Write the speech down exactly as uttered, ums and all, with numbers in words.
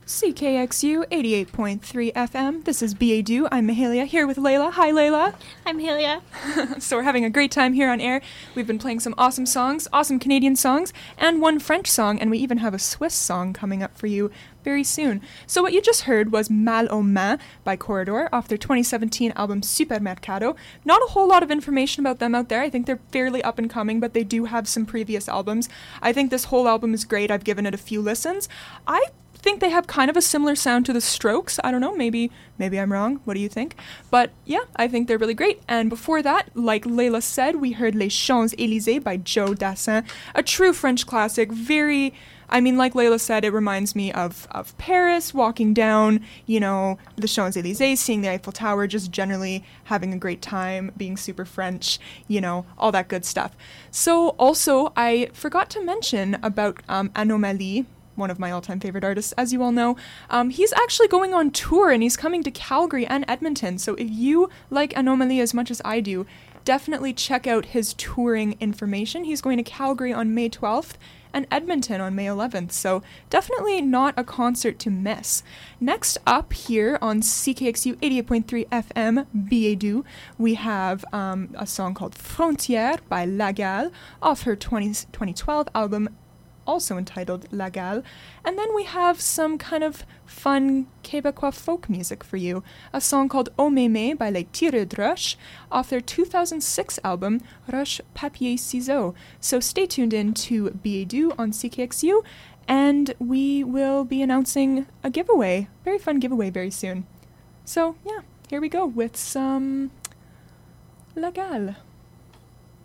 C K X U eighty-eight point three F M. This is B A D U. I'm Mahalia, here with Layla. Hi, Layla. I'm Mahalia. So we're having a great time here on air. We've been playing some awesome songs, awesome Canadian songs, and one French song, and we even have a Swiss song coming up for you very soon. So what you just heard was Mal aux Mains by Corridor off their twenty seventeen album Supermercado. Not a whole lot of information about them out there. I think they're fairly up and coming, but they do have some previous albums. I think this whole album is great. I've given it a few listens. I think they have kind of a similar sound to the Strokes. I don't know, maybe maybe I'm wrong. What do you think? But yeah, I think they're really great. And before that, like Layla said, we heard Les Champs-Élysées by Joe Dassin, a true French classic. Very, I mean, like Layla said, it reminds me of, of Paris, walking down, you know, the Champs-Élysées, seeing the Eiffel Tower, just generally having a great time, being super French, you know, all that good stuff. So also, I forgot to mention about um, Anomalie, one of my all-time favorite artists, as you all know. Um, he's actually going on tour, and he's coming to Calgary and Edmonton. So if you like Anomalie as much as I do, definitely check out his touring information. He's going to Calgary on May twelfth and Edmonton on May eleventh. So definitely not a concert to miss. Next up here on C K X U eighty-eight point three F M, B A D U, we have um, a song called Frontière by La Gale off her twenty twelve album, also entitled La Gale. And then we have some kind of fun Québécois folk music for you. A song called O Mémé by Les Tireurs de Roche off their two thousand six album Roche Papier Ciseaux. So stay tuned in to B A D U on C K X U, and we will be announcing a giveaway, very fun giveaway very soon. So yeah, here we go with some La Gale.